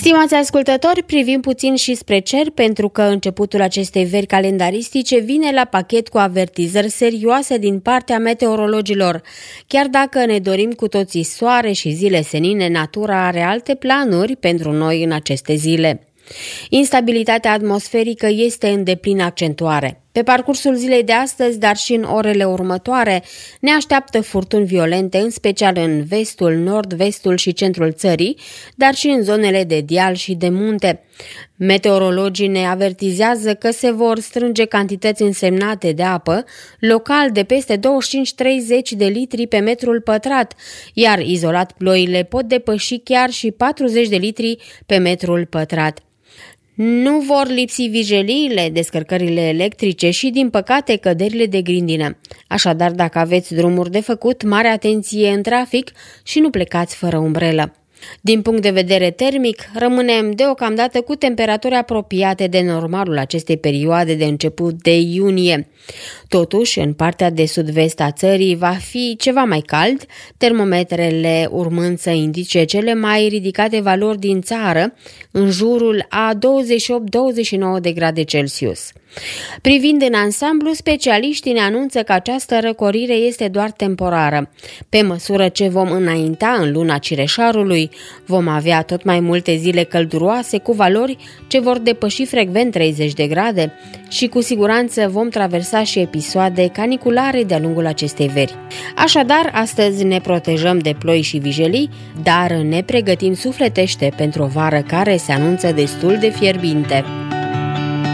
Stimați ascultători, privim puțin și spre cer pentru că începutul acestei veri calendaristice vine la pachet cu avertizări serioase din partea meteorologilor. Chiar dacă ne dorim cu toții soare și zile senine, natura are alte planuri pentru noi în aceste zile. Instabilitatea atmosferică este în deplină accentuare. Pe parcursul zilei de astăzi, dar și în orele următoare, ne așteaptă furtuni violente, în special în vestul, nord-vestul și centrul țării, dar și în zonele de deal și de munte. Meteorologii ne avertizează că se vor strânge cantități însemnate de apă, local de peste 25-30 de litri pe metrul pătrat, iar izolat ploile pot depăși chiar și 40 de litri pe metrul pătrat. Nu vor lipsi vigeliile, descărcările electrice și, din păcate, căderile de grindină. Așadar, dacă aveți drumuri de făcut, mare atenție în trafic și nu plecați fără umbrelă. Din punct de vedere termic, rămânem deocamdată cu temperaturi apropiate de normalul acestei perioade de început de iunie. Totuși, în partea de sud-vest a țării va fi ceva mai cald, termometrele urmând să indice cele mai ridicate valori din țară, în jurul a 28-29 de grade Celsius. Privind în ansamblu, specialiștii ne anunță că această răcorire este doar temporară. Pe măsură ce vom înainta în luna Cireșarului, vom avea tot mai multe zile călduroase cu valori ce vor depăși frecvent 30 de grade și cu siguranță vom traversa și episoade caniculare de-a lungul acestei veri. Așadar, astăzi ne protejăm de ploi și vijelii, dar ne pregătim sufletește pentru o vară care se anunță destul de fierbinte.